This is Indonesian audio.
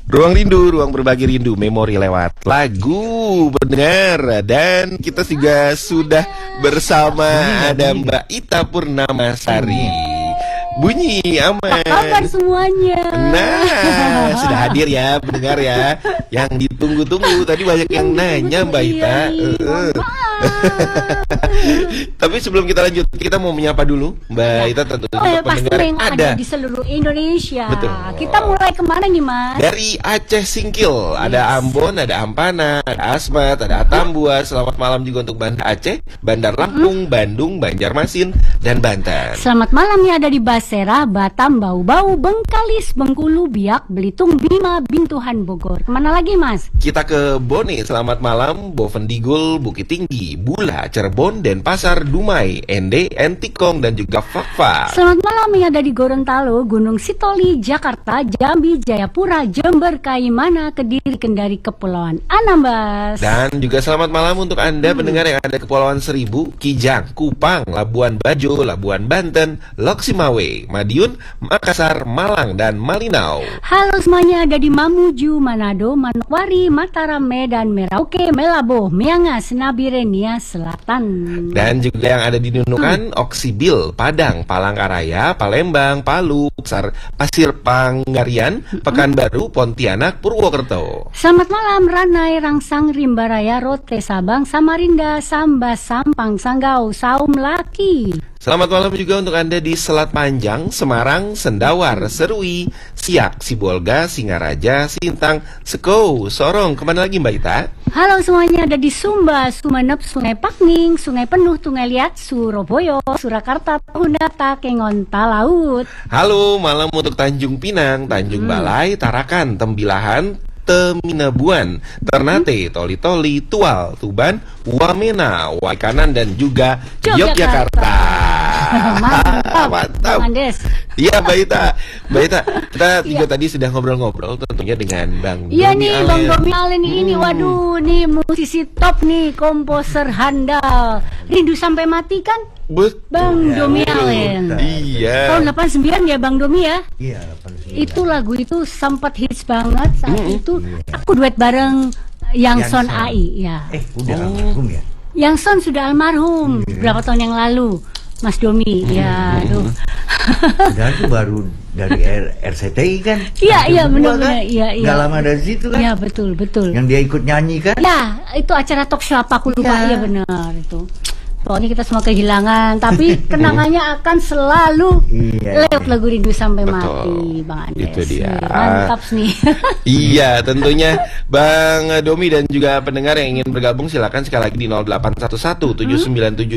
Ruang rindu, ruang berbagi rindu, memori lewat lagu pendengar. Dan kita juga sudah bersama ada Mbak Ita Purnamasari. Bunyi aman. Apa kabar semuanya? Nah, sudah hadir ya pendengar ya. Yang ditunggu-tunggu. Tadi banyak yang nanya Mbak Ita. Tapi sebelum kita lanjut, kita mau menyapa dulu Mbak Ita tentunya untuk pendengar yang ada di seluruh Indonesia. Betul. Kita mulai kemana nih Mas? Dari Aceh Singkil, ada Ambon, ada Ampana, ada Asmat, ada Atambua. Selamat malam juga untuk Banda Aceh, Bandar Lampung, Bandung, Banjarmasin, dan Banten. Selamat malam ya ada di Basera, Batam, Bau-Bau, Bengkalis, Bengkulu, Biak, Belitung, Bima, Bintuhan, Bogor. Kemana lagi Mas? Kita ke Bone, selamat malam, Bovendigul, Bukit Tinggi, Bula, Cirebon, Denpasar, Dumai, Ende, Entikong, dan juga Fakfak. Selamat malam yang ada di Gorontalo, Gunung Sitoli, Jakarta, Jambi, Jayapura, Jember, Kaimana, Kediri, Kendari, Kepulauan Anambas. Dan juga selamat malam untuk Anda pendengar yang ada di Kepulauan Seribu, Kijang, Kupang, Labuan Bajo, Labuan Banten, Loksimawe, Madiun, Makassar, Malang, dan Malinau. Halo semuanya ada di Mamuju, Manado, Manokwari, Mataram, Medan, Merauke, Melabo, Miangas, Nabire, Nia Selatan. Dan juga yang ada di Nunukan, Oksibil, Padang, Palangkaraya, Palembang, Palu, Pasir Panggarian, Pekanbaru, Pontianak, Purwokerto. Selamat malam Ranai, Rangsang, Rimbaraya, Rote, Sabang, Samarinda, Sambas, Sampang, Sanggau, Saum, Laki. Selamat malam juga untuk Anda di Selat Panjang, Semarang, Sendawar, Serui, Siak, Sibolga, Singaraja, Sintang, Seko, Sorong. Kemana lagi Mbak Ita? Halo semuanya ada di Sumba, Sumenep, Sungai Pakning, Sungai Penuh, Tungai Liat, Surabaya, Surakarta, Tahundata, Kengon, Talaut. Halo, malam untuk Tanjung Pinang, Tanjung Balai, Tarakan, Tembilahan, Teminabuan, Ternate, Toli-Toli, Tual, Tuban, Wamena, Waikanan, dan juga Yogyakarta. Mantap. Andes. Iya Mbak Ita, kita juga tadi sudah ngobrol-ngobrol tentunya dengan Bang Domi. Iya nih Bang Domi Alen ini, waduh nih musisi top nih, komposer handal. Rindu Sampai Mati kan? Betul. Bang Domi Alen. Iya. Tahun 89 ya Bang Domi ya? Iya, 89. Itu lagu itu sempat hits banget saat itu. Aku duet bareng Yangson AI ya. Udah almarhum ya? Yangson sudah almarhum berapa tahun yang lalu. Mas Domi, ya, aduh. Udah itu baru dari RCTI kan? Iya, benar-benar, iya. Gak lama dari situ kan? Iya, betul. Yang dia ikut nyanyi kan? Ya, itu acara talk show apa aku lupa, iya benar itu. Pokoknya kita semua kehilangan, tapi kenangannya akan selalu lewat lagu Rindu Sampai Mati, Bang Andes. Itu dia. Mantap nih. Iya, tentunya Bang Domi dan juga pendengar yang ingin bergabung silakan sekali lagi di 0811 797